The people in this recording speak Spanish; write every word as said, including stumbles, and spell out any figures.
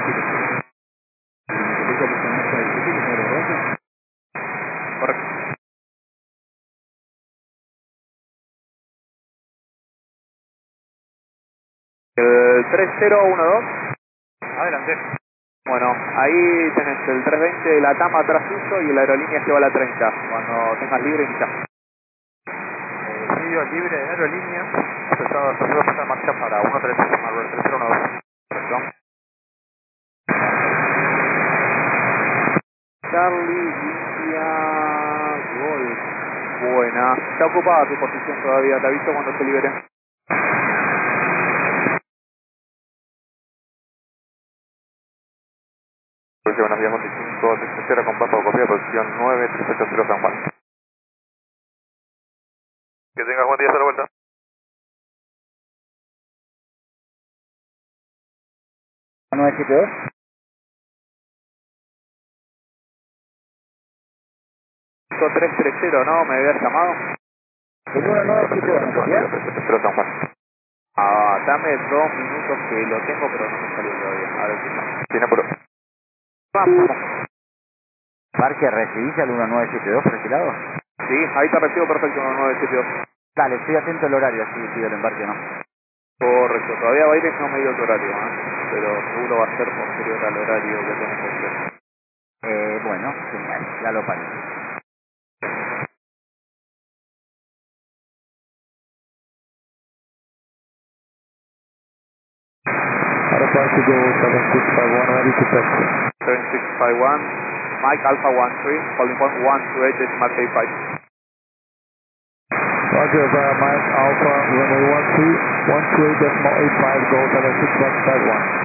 Correcto. El tres cero uno dos. Adelante. Bueno, ahí tenés el trescientos veinte de la TAM atrás tuyo y la aerolínea lleva la treinta. Cuando tengas libre, indica. Eh, Sirio libre de aerolínea. Aceptado, aceptado pasar marcha para uno tres cero, Marvel tres cero uno dos. Correcto. Charlie, India, Golf. Buena. Está ocupada tu posición todavía, te aviso cuando se libere. Buenos días, veinticinco, tercera con Papa, copia, posición nueve tres ocho cero San Juan. Que tengas buen día, hasta la vuelta. nueve siete dos. cinco tres tres cero, ¿no? ¿Me habías llamado? El uno nueve siete dos, ¿no? tres ocho cero San Juan. Ah, dame dos minutos que lo tengo, pero no me salió todavía. A ver si está. Tiene apuro. Vamos. Parque, ¿recibís al uno nueve siete dos por ese lado? Sí, ahí te recibo perfecto, nueve siete dos. Dale, estoy atento al horario, así pido el embarque, ¿no? Correcto, todavía va a ir, no me dio el horario, ¿eh? Pero seguro va a ser posterior al horario que tenemos que. Eh, bueno, genial, ya lo paré. Aeropuerto to go seven six five one, ready to taxi. seven six five one, Mike Alpha one three, calling point one two eight decimal eight five. Roger, uh, Mike Alpha, runway one two, one two eight decimal eight five, go seven six five one.